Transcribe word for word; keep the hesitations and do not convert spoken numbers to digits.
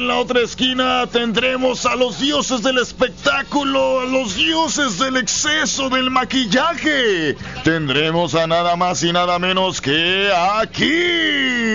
En la otra esquina tendremos a los dioses del espectáculo, a los dioses del exceso, del maquillaje. Tendremos a nada más y nada menos que aquí